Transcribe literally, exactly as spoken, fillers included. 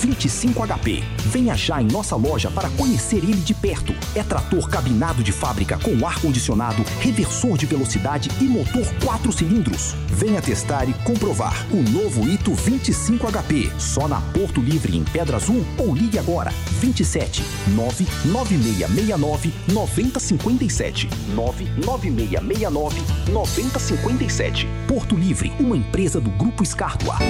vinte e cinco H P. Venha já em nossa loja para conhecer ele de perto. É trator cabinado de fábrica com ar-condicionado, reversor de velocidade e motor quatro cilindros. Venha testar e comprovar o novo Ito vinte e cinco H P. Só na Porto Livre, em Pedra Azul, ou ligue agora vinte e sete nove nove seis seis nove nove zero cinco sete nove nove seis seis nove nove zero cinco sete. Porto Livre, uma empresa do Grupo Scartua.